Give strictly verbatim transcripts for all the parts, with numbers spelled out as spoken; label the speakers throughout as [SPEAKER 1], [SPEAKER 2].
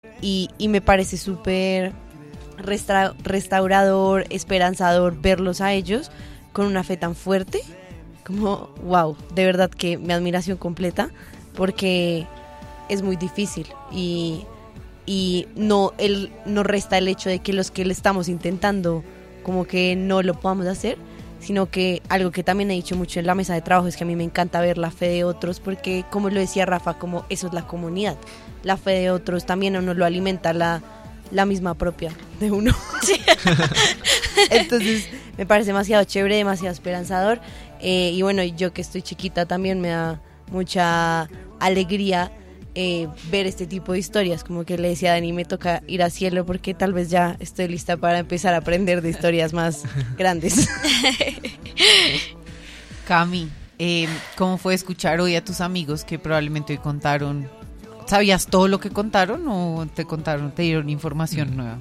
[SPEAKER 1] y, y me parece súper resta- restaurador, esperanzador verlos a ellos con una fe tan fuerte, como wow, de verdad que mi admiración completa, porque es muy difícil y, y no, el, no resta el hecho de que los que le estamos intentando como que no lo podamos hacer, sino que algo que también he dicho mucho en la mesa de trabajo es que a mí me encanta ver la fe de otros, porque como lo decía Rafa, como eso es la comunidad, la fe de otros también a uno lo alimenta la, la misma propia de uno. Sí. Entonces me parece demasiado chévere, demasiado esperanzador, eh, y bueno, yo que estoy chiquita también me da mucha alegría Eh, ver este tipo de historias. Como que le decía a Dani, me toca ir al cielo porque tal vez ya estoy lista para empezar a aprender de historias más grandes.
[SPEAKER 2] Cami, eh, ¿cómo fue escuchar hoy a tus amigos que probablemente hoy contaron? ¿Sabías todo lo que contaron o te contaron, te dieron información nueva?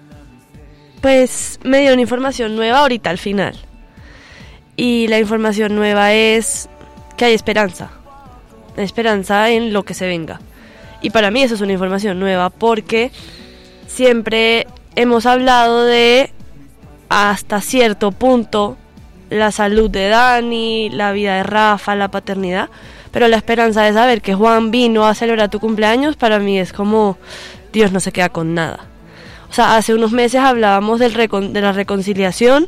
[SPEAKER 3] Pues me dieron información nueva ahorita al final, y la información nueva es que hay esperanza esperanza en lo que se venga. Y para mí eso es una información nueva, porque siempre hemos hablado de, hasta cierto punto, la salud de Dani, la vida de Rafa, la paternidad, pero la esperanza de saber que Juan vino a celebrar tu cumpleaños, para mí es como, Dios no se queda con nada. O sea, hace unos meses hablábamos del recon- de la reconciliación,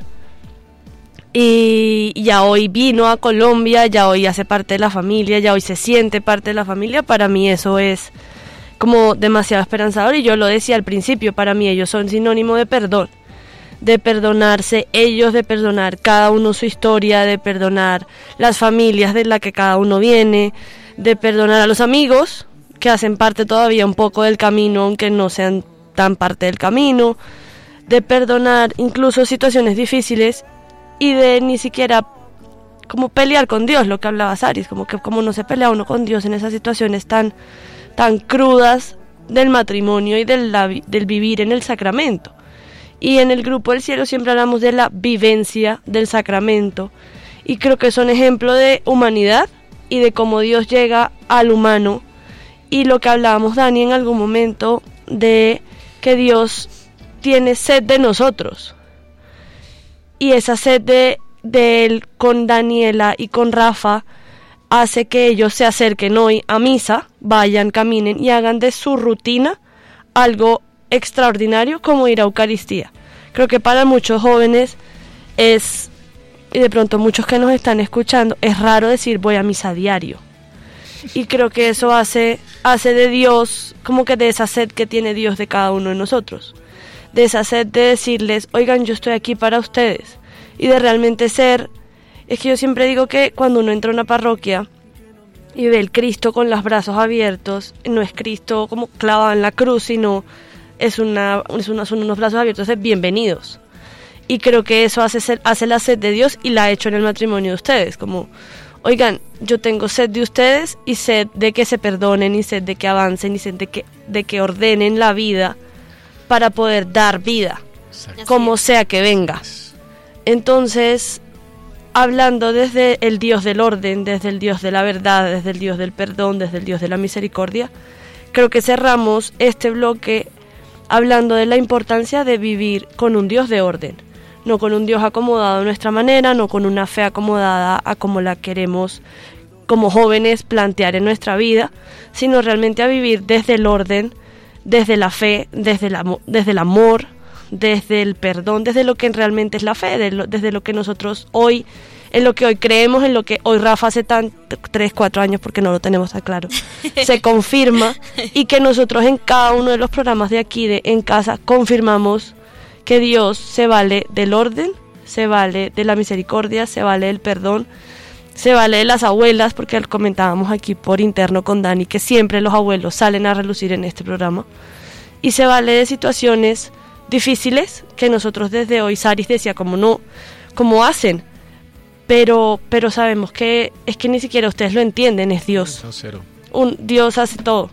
[SPEAKER 3] y ya hoy vino a Colombia, ya hoy hace parte de la familia, ya hoy se siente parte de la familia. Para mí eso es como demasiado esperanzador, y yo lo decía al principio, para mí ellos son sinónimo de perdón, de perdonarse ellos, de perdonar cada uno su historia, de perdonar las familias de las que cada uno viene, de perdonar a los amigos que hacen parte todavía un poco del camino, aunque no sean tan parte del camino, de perdonar incluso situaciones difíciles, y de ni siquiera como pelear con Dios, lo que hablaba Saris, como que como no se pelea uno con Dios en esas situaciones tan, tan crudas del matrimonio y del, la, del vivir en el sacramento. Y en el Grupo del Cielo siempre hablamos de la vivencia del sacramento, y creo que son ejemplo de humanidad y de cómo Dios llega al humano, y lo que hablábamos, Dani, en algún momento, de que Dios tiene sed de nosotros. Y esa sed de, de él con Daniela y con Rafa hace que ellos se acerquen hoy a misa, vayan, caminen y hagan de su rutina algo extraordinario como ir a Eucaristía. Creo que para muchos jóvenes es, y de pronto muchos que nos están escuchando, es raro decir voy a misa diario. Y creo que eso hace, hace de Dios, como que de esa sed que tiene Dios de cada uno de nosotros. De esa sed de decirles, oigan, yo estoy aquí para ustedes, y de realmente ser, es que yo siempre digo que cuando uno entra a una parroquia y ve el Cristo con los brazos abiertos, no es Cristo como clavado en la cruz, sino es, una, es una, son unos brazos abiertos de bienvenidos, y creo que eso hace, ser, hace la sed de Dios, y la ha hecho en el matrimonio de ustedes, como, oigan, yo tengo sed de ustedes, y sed de que se perdonen, y sed de que avancen, y sed de que, de que ordenen la vida, para poder dar vida, exacto, como sea que venga. Entonces, hablando desde el Dios del orden, desde el Dios de la verdad, desde el Dios del perdón, desde el Dios de la misericordia, creo que cerramos este bloque hablando de la importancia de vivir con un Dios de orden, no con un Dios acomodado a nuestra manera, no con una fe acomodada a como la queremos como jóvenes plantear en nuestra vida, sino realmente a vivir desde el orden, desde la fe, desde el, amor, desde el amor, desde el perdón, desde lo que realmente es la fe, de lo, desde lo que nosotros hoy, en lo que hoy creemos, en lo que hoy Rafa hace tan, tres, cuatro años, porque no lo tenemos tan claro, se confirma, y que nosotros en cada uno de los programas de aquí, de En Casa, confirmamos que Dios se vale del orden, se vale de la misericordia, se vale del perdón, se vale de las abuelas, porque comentábamos aquí por interno con Dani que siempre los abuelos salen a relucir en este programa, y se vale de situaciones difíciles que nosotros desde hoy, Saris decía, como no, como hacen, pero pero sabemos que es que ni siquiera ustedes lo entienden, es Dios. Un Dios hace todo,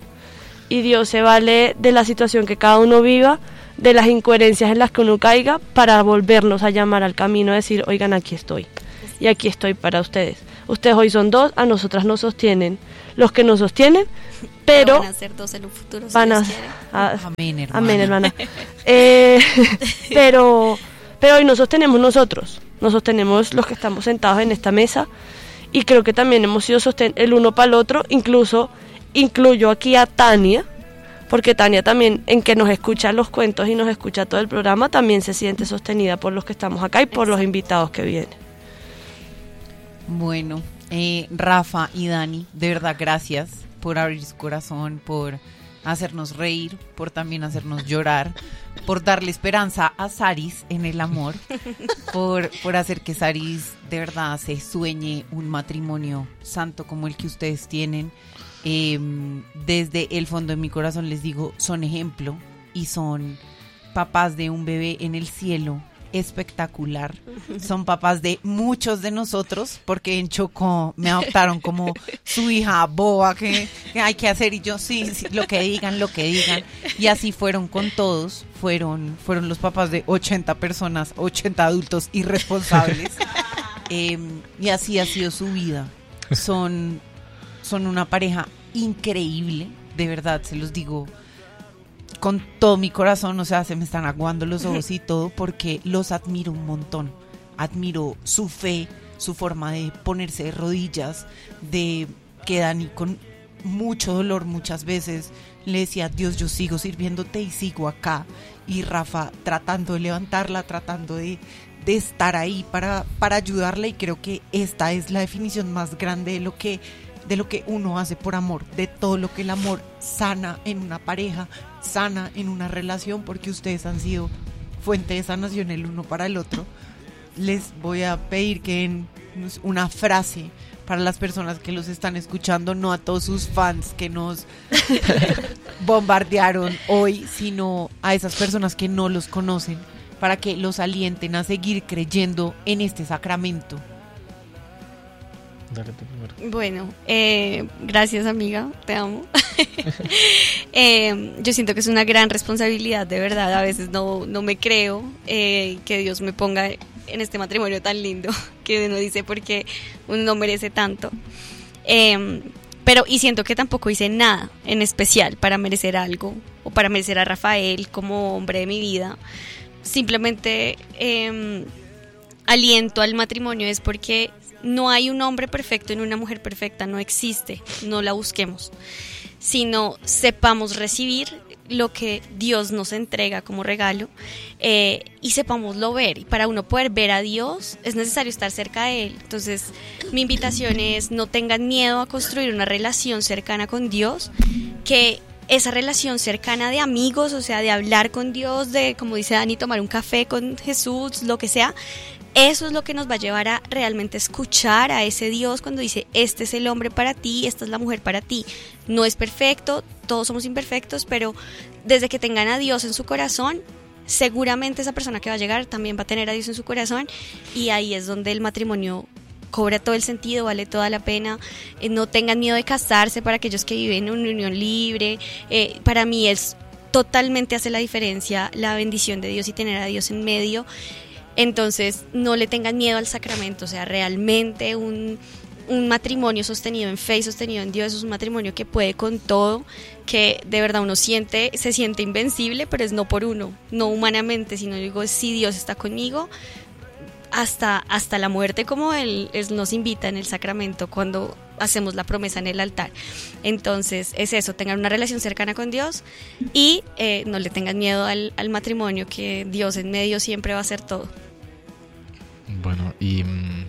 [SPEAKER 3] y Dios se vale de la situación que cada uno viva, de las incoherencias en las que uno caiga, para volvernos a llamar al camino, a decir, oigan, aquí estoy, y aquí estoy para ustedes. Ustedes hoy son dos, a nosotras nos sostienen los que nos sostienen, pero
[SPEAKER 4] van a ser dos en un futuro.
[SPEAKER 3] Van a,
[SPEAKER 4] si
[SPEAKER 3] a,
[SPEAKER 2] amén, hermana.
[SPEAKER 3] amén, hermana. eh, pero, pero hoy nos sostenemos nosotros, nos sostenemos los que estamos sentados en esta mesa, y creo que también hemos sido sostén el uno para el otro. Incluso incluyo aquí a Tania, porque Tania también, en que nos escucha los cuentos y nos escucha todo el programa, también se siente sostenida por los que estamos acá y por Exacto. los invitados que vienen.
[SPEAKER 2] Bueno, eh, Rafa y Dani, de verdad gracias por abrir su corazón, por hacernos reír, por también hacernos llorar, por darle esperanza a Saris en el amor, por, por hacer que Saris de verdad se sueñe un matrimonio santo como el que ustedes tienen. Eh, desde el fondo de mi corazón les digo, son ejemplo y son papás de un bebé en el cielo espectacular, son papás de muchos de nosotros, porque en Chocó me adoptaron como su hija boba que, que hay que hacer, y yo sí, sí, lo que digan, lo que digan, y así fueron con todos, fueron, fueron los papás de ochenta personas, ochenta adultos irresponsables, eh, y así ha sido su vida. Son Son una pareja increíble, de verdad, se los digo con todo mi corazón, o sea, se me están aguando los ojos y todo, porque los admiro un montón. Admiro su fe, su forma de ponerse de rodillas, de que Dani con mucho dolor muchas veces le decía, Dios, yo sigo sirviéndote y sigo acá. Y Rafa tratando de levantarla, tratando de, de estar ahí para, para ayudarla, y creo que esta es la definición más grande de lo que de lo que uno hace por amor, de todo lo que el amor sana en una pareja, sana en una relación, porque ustedes han sido fuente de sanación el uno para el otro. Les voy a pedir que en una frase para las personas que los están escuchando, no a todos sus fans que nos bombardearon hoy, sino a esas personas que no los conocen, para que los alienten a seguir creyendo en este sacramento.
[SPEAKER 5] Dale tú primero.
[SPEAKER 4] Bueno, eh, gracias amiga, te amo. eh, yo siento que es una gran responsabilidad, de verdad, a veces no, no me creo eh, que Dios me ponga en este matrimonio tan lindo, que uno dice porque uno no merece tanto. Eh, pero y siento que tampoco hice nada en especial para merecer algo, o para merecer a Rafael como hombre de mi vida. Simplemente eh, aliento al matrimonio es porque no hay un hombre perfecto en una mujer perfecta, no existe, no la busquemos, sino sepamos recibir lo que Dios nos entrega como regalo, eh, y sepámoslo ver. Y para uno poder ver a Dios es necesario estar cerca de Él. Entonces mi invitación es: no tengan miedo a construir una relación cercana con Dios, que esa relación cercana de amigos, o sea, de hablar con Dios, de, como dice Dani, tomar un café con Jesús, lo que sea. Eso es lo que nos va a llevar a realmente escuchar a ese Dios cuando dice, este es el hombre para ti, esta es la mujer para ti. No es perfecto, todos somos imperfectos, pero desde que tengan a Dios en su corazón, seguramente esa persona que va a llegar también va a tener a Dios en su corazón, y ahí es donde el matrimonio cobra todo el sentido, vale toda la pena. Eh, no tengan miedo de casarse para aquellos que viven en una unión libre. Eh, para mí es totalmente hace la diferencia la bendición de Dios y tener a Dios en medio. Entonces no le tengan miedo al sacramento, o sea, realmente un, un matrimonio sostenido en fe y sostenido en Dios es un matrimonio que puede con todo, que de verdad uno siente, se siente invencible, pero es no por uno, no humanamente, sino digo, si Dios está conmigo, hasta, hasta la muerte, como Él, él nos invita en el sacramento cuando hacemos la promesa en el altar. Entonces es eso, tengan una relación cercana con Dios y eh, no le tengan miedo al, al matrimonio, que Dios en medio siempre va a hacer todo.
[SPEAKER 5] Bueno, y mmm,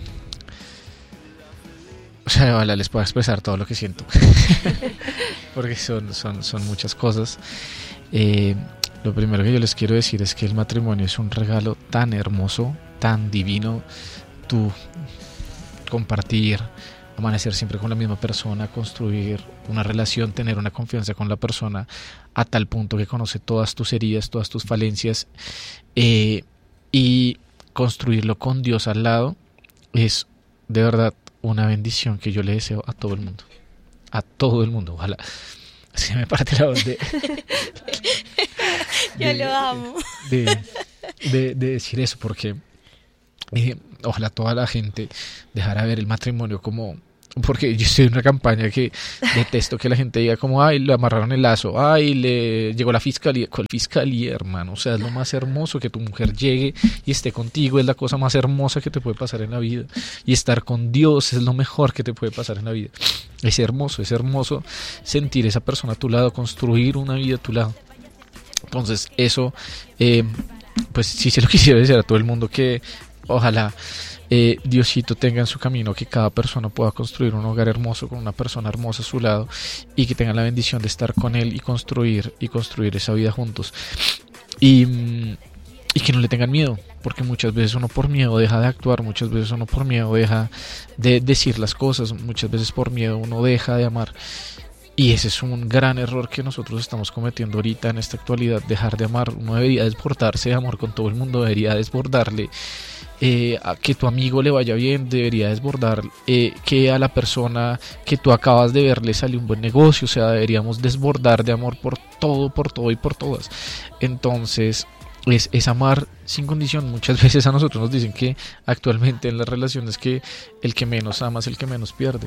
[SPEAKER 5] o sea, ojalá les pueda expresar todo lo que siento porque son, son, son muchas cosas. Eh, lo primero que yo les quiero decir es que el matrimonio es un regalo tan hermoso, tan divino. Tú compartir, amanecer siempre con la misma persona, construir una relación, tener una confianza con la persona a tal punto que conoce todas tus heridas, todas tus falencias, eh, y construirlo con Dios al lado, es de verdad una bendición que yo le deseo a todo el mundo, a todo el mundo. Ojalá se me parte la voz de,
[SPEAKER 4] yo
[SPEAKER 5] de,
[SPEAKER 4] lo amo
[SPEAKER 5] de, de, de decir eso, porque eh, ojalá toda la gente dejara ver el matrimonio como porque yo estoy en una campaña que detesto que la gente diga como, ay, le amarraron el lazo, ay, le llegó la fiscalía. ¿Cuál fiscalía, hermano? O sea, es lo más hermoso que tu mujer llegue y esté contigo, es la cosa más hermosa que te puede pasar en la vida. Y estar con Dios es lo mejor que te puede pasar en la vida. Es hermoso, es hermoso sentir esa persona a tu lado, construir una vida a tu lado. Entonces, eso, eh, pues sí se lo quisiera decir a todo el mundo, que ojalá eh, Diosito tenga en su camino que cada persona pueda construir un hogar hermoso con una persona hermosa a su lado y que tengan la bendición de estar con él y construir y construir esa vida juntos. Y, y que no le tengan miedo, porque muchas veces uno por miedo deja de actuar, muchas veces uno por miedo deja de decir las cosas, muchas veces por miedo uno deja de amar. Y ese es un gran error que nosotros estamos cometiendo ahorita en esta actualidad, dejar de amar. Uno debería desbordarse de amor con todo el mundo, debería desbordarle eh, a que tu amigo le vaya bien, debería desbordar eh, que a la persona que tú acabas de ver le sale un buen negocio, o sea, deberíamos desbordar de amor por todo, por todo y por todas. Entonces, es, es amar sin condición. Muchas veces a nosotros nos dicen que actualmente en las relaciones que el que menos ama es el que menos pierde.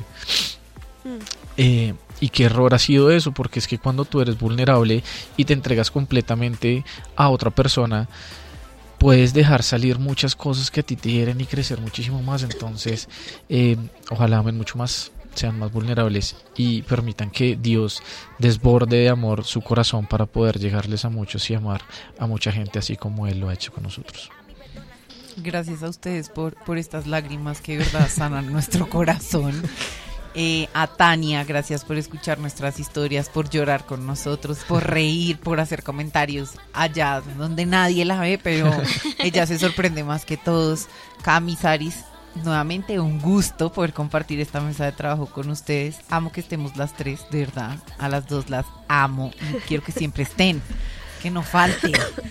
[SPEAKER 5] Eh, y qué error ha sido eso, porque es que cuando tú eres vulnerable y te entregas completamente a otra persona, puedes dejar salir muchas cosas que a ti te hieren y crecer muchísimo más. Entonces eh, ojalá amen mucho más, sean más vulnerables y permitan que Dios desborde de amor su corazón para poder llegarles a muchos y amar a mucha gente así como Él lo ha hecho con nosotros.
[SPEAKER 2] Gracias a ustedes por, por estas lágrimas que de verdad sanan nuestro corazón. Eh, a Tania, gracias por escuchar nuestras historias, por llorar con nosotros, por reír, por hacer comentarios allá donde nadie la ve, pero ella se sorprende más que todos. Cami, Saris, nuevamente un gusto poder compartir esta mesa de trabajo con ustedes. Amo que estemos las tres, de verdad, a las dos las amo y quiero que siempre estén, que no falten.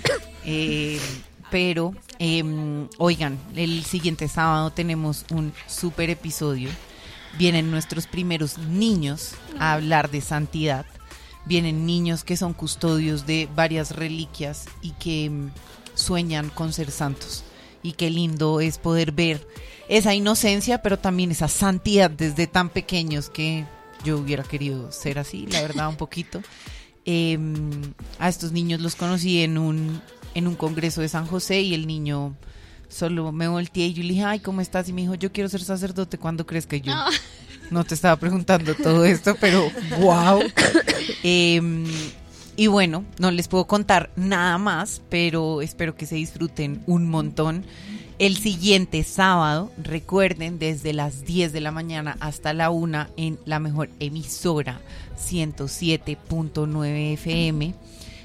[SPEAKER 2] Eh, pero, eh, oigan, el siguiente sábado tenemos un súper episodio. Vienen nuestros primeros niños a hablar de santidad. Vienen niños que son custodios de varias reliquias y que mm, sueñan con ser santos. Y qué lindo es poder ver esa inocencia, pero también esa santidad desde tan pequeños, que yo hubiera querido ser así, la verdad, un poquito. Eh, a estos niños los conocí en un, en un congreso de San José y el niño... Solo me volteé y yo le dije, ay, ¿cómo estás? Y me dijo, yo quiero ser sacerdote cuando crezca. Y yo no, no te estaba preguntando todo esto, pero wow. eh, y bueno, no les puedo contar nada más, pero espero que se disfruten un montón. El siguiente sábado, recuerden, desde las diez de la mañana hasta la una en la mejor emisora, ciento siete punto nueve F M.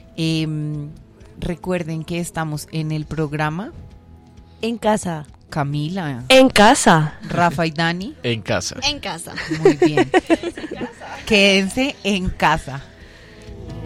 [SPEAKER 2] Eh, recuerden que estamos en el programa...
[SPEAKER 1] En casa.
[SPEAKER 2] Camila.
[SPEAKER 3] En casa.
[SPEAKER 2] Rafa y Dani.
[SPEAKER 5] En casa.
[SPEAKER 4] En casa.
[SPEAKER 2] Muy bien. Quédense en casa.